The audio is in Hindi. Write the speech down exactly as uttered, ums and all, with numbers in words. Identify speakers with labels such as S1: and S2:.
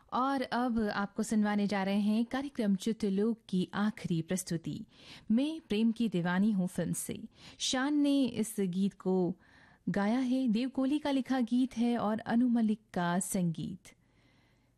S1: और अब आपको सुनवाने जा रहे हैं कार्यक्रम चित्रलोक की आखिरी प्रस्तुति। मैं प्रेम की दीवानी हूँ फिल्म से। शान ने इस गीत को गाया है, देव कोहली का लिखा गीत है और अनु मलिक का संगीत।